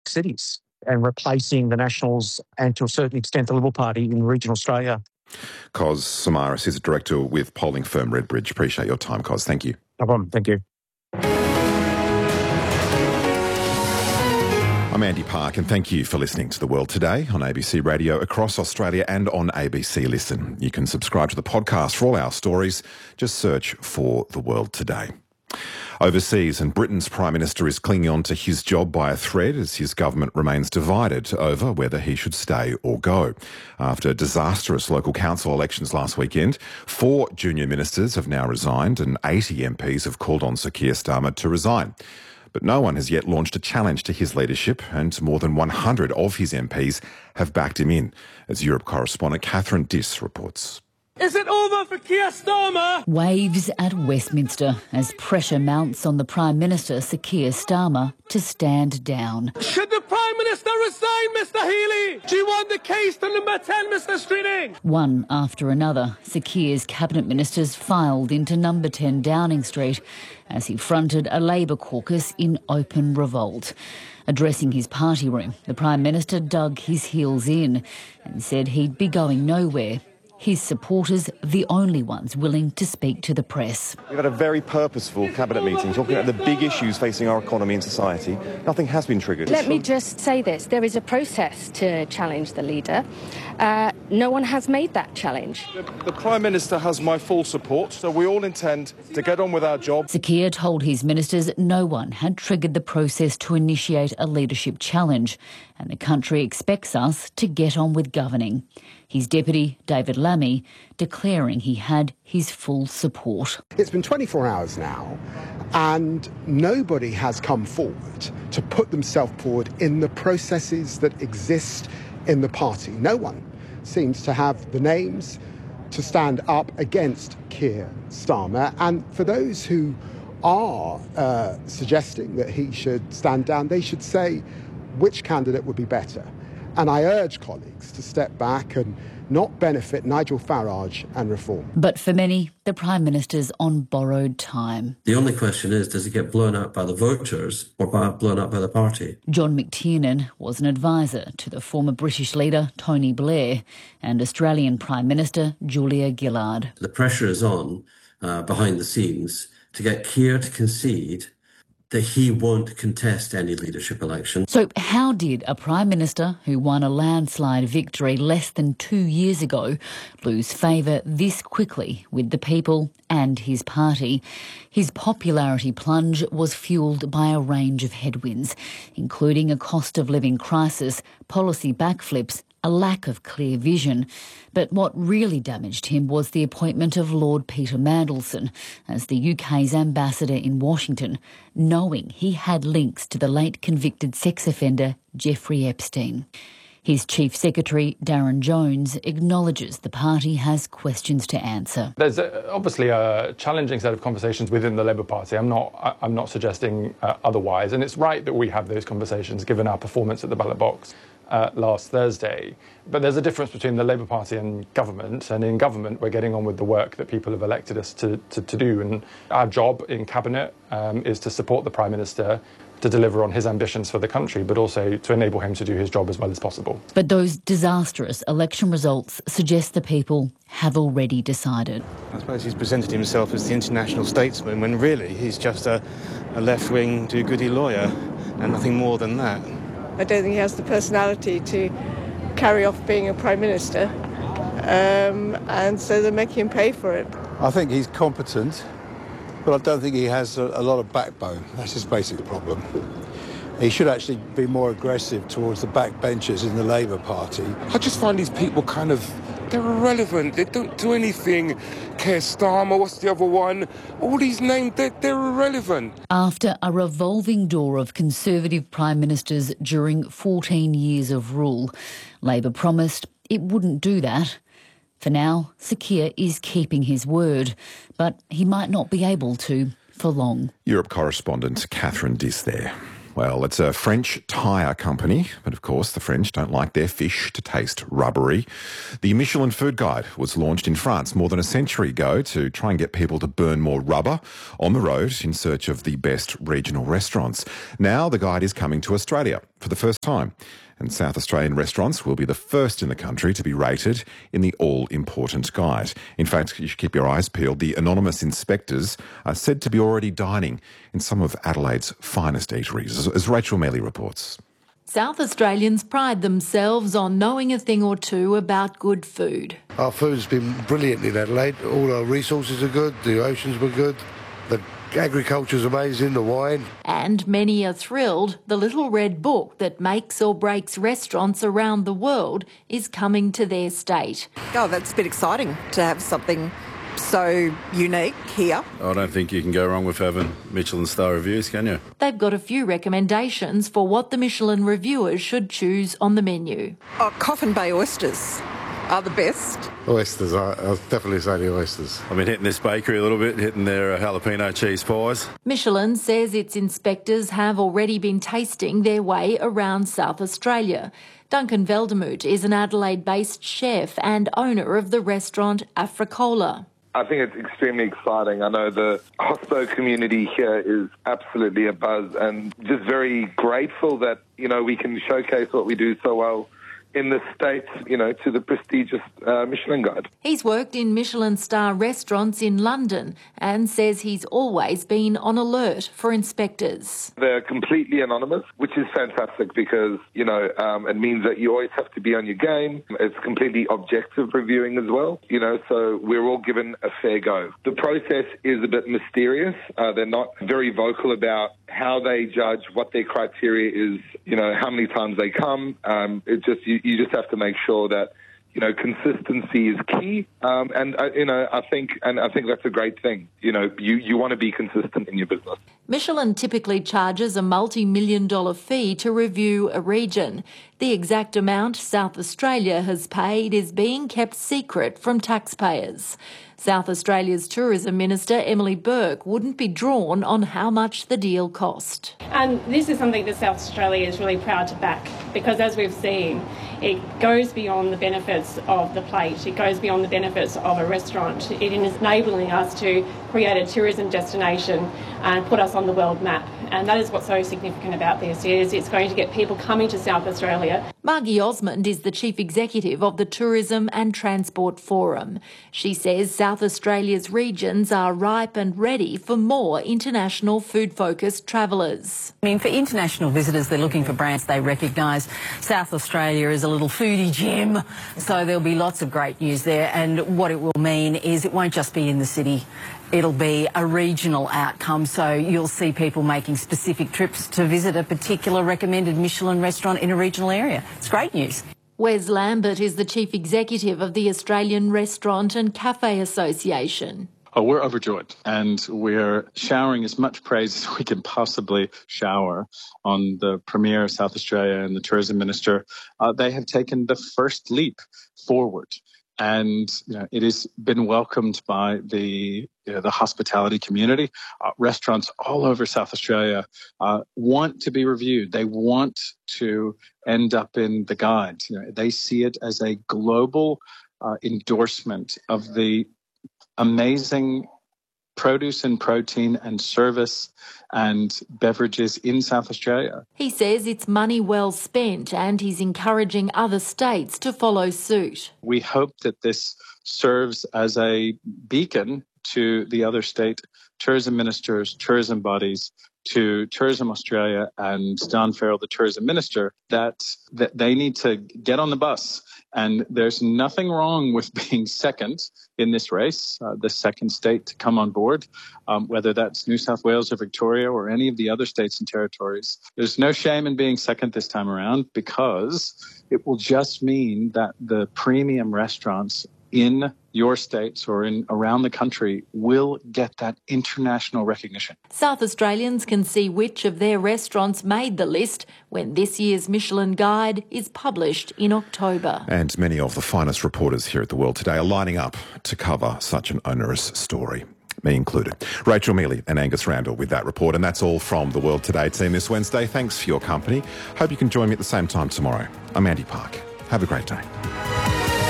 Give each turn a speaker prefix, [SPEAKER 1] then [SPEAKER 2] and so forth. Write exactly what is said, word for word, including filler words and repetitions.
[SPEAKER 1] cities and replacing the Nationals and, to a certain extent, the Liberal Party in regional Australia.
[SPEAKER 2] Kos Samaras is a director with polling firm Redbridge. Appreciate your time, Kos. Thank you.
[SPEAKER 1] No problem. Thank you.
[SPEAKER 2] I'm Andy Park, and thank you for listening to The World Today on A B C Radio across Australia and on A B C Listen. You can subscribe to the podcast for all our stories. Just search for The World Today. Overseas, and Britain's Prime Minister is clinging on to his job by a thread as his government remains divided over whether he should stay or go. After disastrous local council elections last weekend, four junior ministers have now resigned and eighty M Ps have called on Sir Keir Starmer to resign. But no one has yet launched a challenge to his leadership, and more than one hundred of his M Ps have backed him in, as Europe correspondent Catherine Diss reports.
[SPEAKER 3] Is it over for Keir Starmer?
[SPEAKER 4] Waves at Westminster as pressure mounts on the Prime Minister, Sir Keir Starmer, to stand down.
[SPEAKER 3] Should the Prime Minister resign, Mister Healy? Do you want the case to number ten, Mister Streeting?
[SPEAKER 4] One after another, Sir Keir's cabinet ministers filed into number ten Downing Street as he fronted a Labor caucus in open revolt. Addressing his party room, the Prime Minister dug his heels in and said he'd be going nowhere. His supporters, the only ones willing to speak to the press.
[SPEAKER 5] We've had a very purposeful cabinet meeting talking about the big issues facing our economy and society. Nothing has been triggered.
[SPEAKER 6] Let me just say this. There is a process to challenge the leader. Uh, no one has made that challenge.
[SPEAKER 5] The, the Prime Minister has my full support, so we all intend to get on with our job.
[SPEAKER 4] Sir Keir told his ministers no one had triggered the process to initiate a leadership challenge, and the country expects us to get on with governing. His deputy, David Lammy, declaring he had his full support.
[SPEAKER 7] It's been twenty-four hours now, and nobody has come forward to put themselves forward in the processes that exist in the party. No one seems to have the names to stand up against Keir Starmer. And for those who are uh, suggesting that he should stand down, they should say which candidate would be better. And I urge colleagues to step back and not benefit Nigel Farage and reform.
[SPEAKER 4] But for many, the Prime Minister's on borrowed time.
[SPEAKER 8] The only question is, does he get blown out by the voters or by, blown out by the party?
[SPEAKER 4] John McTiernan was an advisor to the former British leader Tony Blair and Australian Prime Minister Julia Gillard.
[SPEAKER 8] The pressure is on uh, behind the scenes to get Keir to concede that he won't contest any leadership election.
[SPEAKER 4] So how did a Prime Minister who won a landslide victory less than two years ago lose favour this quickly with the people and his party? His popularity plunge was fuelled by a range of headwinds, including a cost of living crisis, policy backflips, a lack of clear vision. But what really damaged him was the appointment of Lord Peter Mandelson as the U K's ambassador in Washington, knowing he had links to the late convicted sex offender Jeffrey Epstein. His Chief Secretary, Darren Jones, acknowledges the party has questions to answer.
[SPEAKER 9] There's a, obviously a challenging set of conversations within the Labour Party. I'm not, I'm not suggesting uh, otherwise, and it's right that we have those conversations given our performance at the ballot box uh, last Thursday. But there's a difference between the Labour Party and government, and in government we're getting on with the work that people have elected us to, to, to do. And our job in Cabinet um, is to support the Prime Minister to deliver on his ambitions for the country, but also to enable him to do his job as well as possible.
[SPEAKER 4] But those disastrous election results suggest the people have already decided.
[SPEAKER 10] I suppose he's presented himself as the international statesman when really he's just a, a left-wing do-goody lawyer and nothing more than that.
[SPEAKER 11] I don't think he has the personality to carry off being a Prime Minister, um, and so they're making him pay for it.
[SPEAKER 12] I think he's competent, but I don't think he has a, a lot of backbone. That's his basic problem. He should actually be more aggressive towards the backbenchers in the Labour Party.
[SPEAKER 13] I just find these people kind of, they're irrelevant. They don't do anything. Keir Starmer, what's the other one? All these names, they're, they're irrelevant.
[SPEAKER 4] After a revolving door of Conservative Prime Ministers during fourteen years of rule, Labor promised it wouldn't do that. For now, Sir Keir is keeping his word, but he might not be able to for long.
[SPEAKER 2] Europe correspondent Catherine Diss there. Well, it's a French tyre company, but of course the French don't like their fish to taste rubbery. The Michelin Food Guide was launched in France more than a century ago to try and get people to burn more rubber on the road in search of the best regional restaurants. Now the guide is coming to Australia. for the first time. And South Australian restaurants will be the first in the country to be rated in the all-important guide. In fact, you should keep your eyes peeled. The anonymous inspectors are said to be already dining in some of Adelaide's finest eateries, as, as Rachel Mealy reports.
[SPEAKER 14] South Australians pride themselves on knowing a thing or two about good food.
[SPEAKER 15] Our food's been brilliant in Adelaide. All our resources are good, the oceans were good, the agriculture's amazing, the wine.
[SPEAKER 14] And many are thrilled the little red book that makes or breaks restaurants around the world is coming to their state.
[SPEAKER 16] Oh, that's a bit exciting to have something so unique here.
[SPEAKER 17] I don't think you can go wrong with having Michelin star reviews, can you?
[SPEAKER 14] They've got a few recommendations for what the Michelin reviewers should choose on the menu.
[SPEAKER 16] Oh, Coffin Bay oysters are the best.
[SPEAKER 15] Oysters, I'll definitely say the oysters.
[SPEAKER 17] I've been hitting this bakery a little bit, hitting their uh, jalapeno cheese pies.
[SPEAKER 14] Michelin says its inspectors have already been tasting their way around South Australia. Duncan Veldemoot is an Adelaide-based chef and owner of the restaurant Africola.
[SPEAKER 18] I think it's extremely exciting. I know the hospo community here is absolutely abuzz and just very grateful that, you know, we can showcase what we do so well in the States, you know, to the prestigious uh, Michelin Guide.
[SPEAKER 14] He's worked in Michelin star restaurants in London and says he's always been on alert for inspectors.
[SPEAKER 18] They're completely anonymous, which is fantastic because, you know, um, it means that you always have to be on your game. It's completely objective reviewing as well, you know, so we're all given a fair go. The process is a bit mysterious. Uh, they're not very vocal about how they judge, what their criteria is, you know, how many times they come. Um, it just you, you just have to make sure that, you know, consistency is key. Um, and, uh, you know, I think and I think that's a great thing. You know, you, you want to be consistent in your business.
[SPEAKER 14] Michelin typically charges a multi-million dollar fee to review a region. The exact amount South Australia has paid is being kept secret from taxpayers. South Australia's Tourism Minister, Emily Burke, wouldn't be drawn on how much the deal cost.
[SPEAKER 19] And this is something that South Australia is really proud to back because, as we've seen, it goes beyond the benefits of the plate. It goes beyond the benefits of a restaurant. It is enabling us to create a tourism destination and put us on the world map. And that is what's so significant about this, is it's going to get people coming to South Australia.
[SPEAKER 14] Margie Osmond is the Chief Executive of the Tourism and Transport Forum. She says South Australia's regions are ripe and ready for more international food-focused travellers.
[SPEAKER 20] I mean, for international visitors, they're looking for brands they recognise. South Australia is a little foodie gem, so there'll be lots of great news there. And what it will mean is it won't just be in the city. It'll be a regional outcome, so you'll see people making specific trips to visit a particular recommended Michelin restaurant in a regional area. It's great news.
[SPEAKER 14] Wes Lambert is the Chief Executive of the Australian Restaurant and Cafe Association.
[SPEAKER 9] Oh, we're overjoyed, and we're showering as much praise as we can possibly shower on the Premier of South Australia and the Tourism Minister. Uh, they have taken the first leap forward. And you know, it has been welcomed by the you know, the hospitality community. Uh, restaurants all over South Australia uh, want to be reviewed. They want to end up in the guide. You know, they see it as a global uh, endorsement of the amazing produce and protein and service and beverages in South Australia.
[SPEAKER 14] He says it's money well spent and he's encouraging other states to follow suit.
[SPEAKER 9] We hope that this serves as a beacon to the other state tourism ministers, tourism bodies, to Tourism Australia and Don Farrell, the tourism minister, that, that they need to get on the bus. And there's nothing wrong with being second in this race, uh, the second state to come on board, um, whether that's New South Wales or Victoria or any of the other states and territories. There's no shame in being second this time around because it will just mean that the premium restaurants in your states or in around the country will get that international recognition.
[SPEAKER 14] South Australians can see which of their restaurants made the list when this year's Michelin Guide is published in October.
[SPEAKER 2] And many of the finest reporters here at The World Today are lining up to cover such an onerous story, me included. Rachel Mealy and Angus Randall with that report. And that's all from The World Today team this Wednesday. Thanks for your company. Hope you can join me at the same time tomorrow. I'm Andy Park. Have a great day.